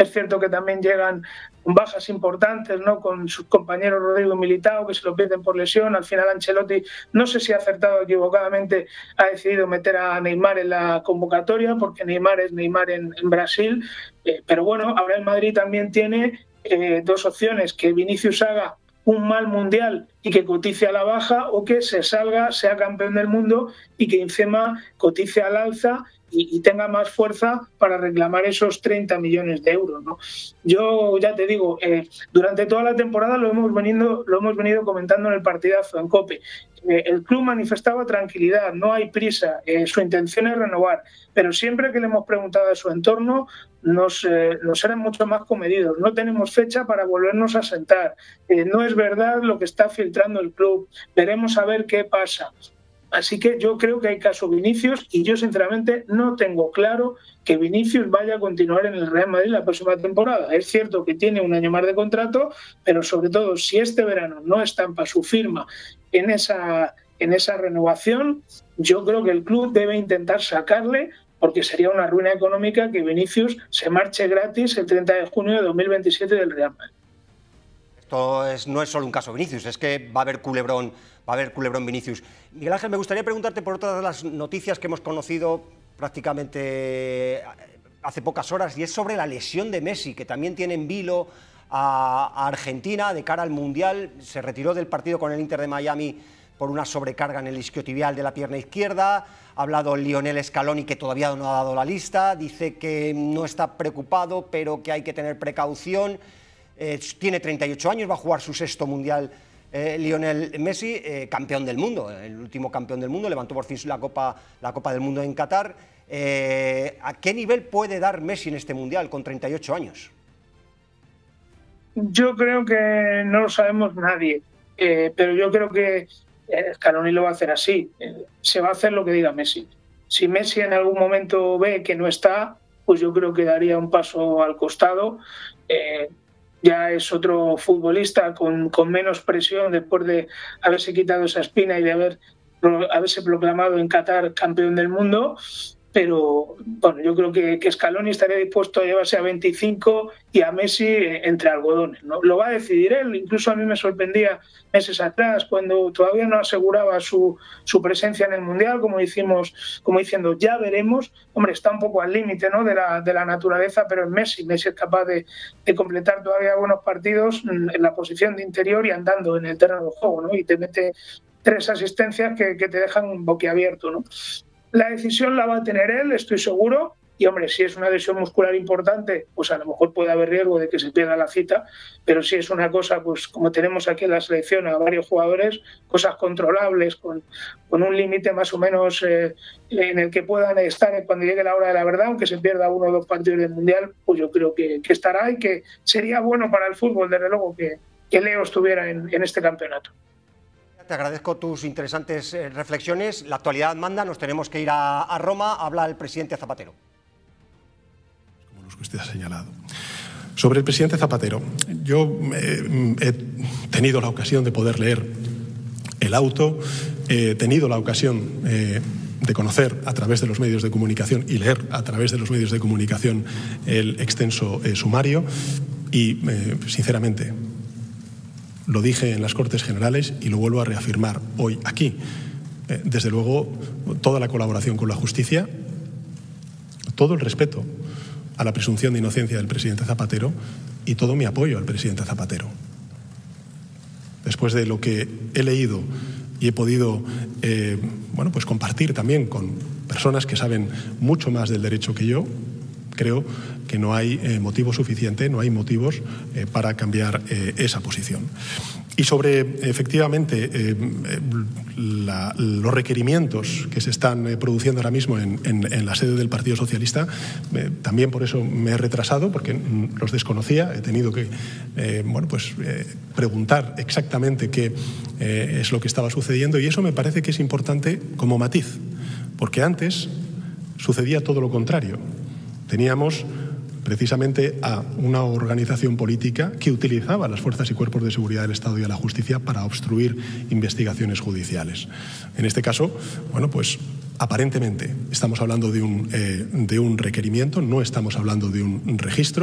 Es cierto que también llegan con bajas importantes, ¿no? Con sus compañeros Rodrigo y Militao, que se lo pierden por lesión. Al final Ancelotti, no sé si ha acertado o equivocadamente, ha decidido meter a Neymar en la convocatoria, porque Neymar es Neymar en Brasil. Pero bueno, ahora el Madrid también tiene dos opciones: que Vinicius haga un mal mundial y que cotice a la baja, o que se salga, sea campeón del mundo y que Benzema cotice al alza y tenga más fuerza para reclamar esos 30 millones de euros, ¿no? Yo ya te digo, durante toda la temporada lo hemos venido comentando en el partidazo, en COPE. El club manifestaba tranquilidad, no hay prisa, su intención es renovar, pero siempre que le hemos preguntado a su entorno nos eran mucho más comedidos. No tenemos fecha para volvernos a sentar, no es verdad lo que está filtrando el club, veremos a ver qué pasa. Así que yo creo que hay caso Vinicius, y yo sinceramente no tengo claro que Vinicius vaya a continuar en el Real Madrid la próxima temporada. Es cierto que tiene un año más de contrato, pero sobre todo si este verano no estampa su firma en esa renovación, yo creo que el club debe intentar sacarle, porque sería una ruina económica que Vinicius se marche gratis el 30 de junio de 2027 del Real Madrid. Esto no es solo un caso Vinicius, es que va a haber culebrón Vinicius. Miguel Ángel, me gustaría preguntarte por otras de las noticias que hemos conocido prácticamente hace pocas horas, y es sobre la lesión de Messi, que también tiene en vilo a Argentina de cara al Mundial. Se retiró del partido con el Inter de Miami por una sobrecarga en el isquiotibial de la pierna izquierda. Ha hablado Lionel Scaloni, que todavía no ha dado la lista, dice que no está preocupado, pero que hay que tener precaución. Tiene 38 años, va a jugar su sexto Mundial Lionel Messi, campeón del mundo, el último campeón del mundo, levantó por fin la Copa del Mundo en Qatar. ¿A qué nivel puede dar Messi en este Mundial con 38 años? Yo creo que no lo sabemos nadie, pero yo creo que Scaloni lo va a hacer así, se va a hacer lo que diga Messi. Si Messi en algún momento ve que no está, pues yo creo que daría un paso al costado. Ya es otro futbolista con menos presión después de haberse quitado esa espina y de haberse proclamado en Qatar campeón del mundo. Pero bueno, yo creo que Scaloni estaría dispuesto a llevarse a 25 y a Messi entre algodones, ¿no? Lo va a decidir él. Incluso a mí me sorprendía meses atrás, cuando todavía no aseguraba su presencia en el Mundial, como diciendo, ya veremos. Hombre, está un poco al límite, ¿no?, de la naturaleza, pero Messi es capaz de completar todavía buenos partidos en la posición de interior y andando en el terreno de juego, ¿no? Y te mete 3 asistencias que te dejan boquiabierto, ¿no? La decisión la va a tener él, estoy seguro, y hombre, si es una lesión muscular importante, pues a lo mejor puede haber riesgo de que se pierda la cita, pero si es una cosa, pues como tenemos aquí en la selección a varios jugadores, cosas controlables, con un límite más o menos en el que puedan estar cuando llegue la hora de la verdad, aunque se pierda 1 o 2 partidos del Mundial, pues yo creo que estará, y que sería bueno para el fútbol, desde luego, que Leo estuviera en este campeonato. Te agradezco tus interesantes reflexiones. La actualidad manda, nos tenemos que ir a Roma. Habla el presidente Zapatero. Como los que usted ha señalado. Sobre el presidente Zapatero, yo he tenido la ocasión de poder leer el auto, he tenido la ocasión de conocer a través de los medios de comunicación y leer a través de los medios de comunicación el extenso sumario y, sinceramente, lo dije en las Cortes Generales y lo vuelvo a reafirmar hoy aquí. Desde luego, toda la colaboración con la justicia, todo el respeto a la presunción de inocencia del presidente Zapatero y todo mi apoyo al presidente Zapatero. Después de lo que he leído y he podido pues compartir también con personas que saben mucho más del derecho que yo, creo que no hay motivo suficiente, no hay motivos para cambiar esa posición. Y sobre, efectivamente, los requerimientos que se están produciendo ahora mismo en la sede del Partido Socialista, también por eso me he retrasado, porque los desconocía, he tenido que preguntar exactamente qué es lo que estaba sucediendo, y eso me parece que es importante como matiz, porque antes sucedía todo lo contrario. Teníamos precisamente a una organización política que utilizaba a las fuerzas y cuerpos de seguridad del Estado y a la justicia para obstruir investigaciones judiciales. En este caso, aparentemente estamos hablando de un requerimiento, no estamos hablando de un registro.